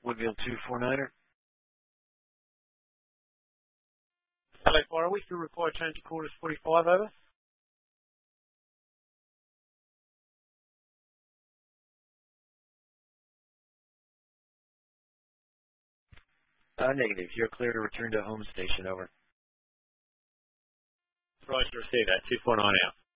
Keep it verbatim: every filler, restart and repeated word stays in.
Woodville two four niner. Hello, Fire. We still require change to quarters forty-five, over. Uh, negative. You're clear to return to home station, over. Right to receive that, two four nine out.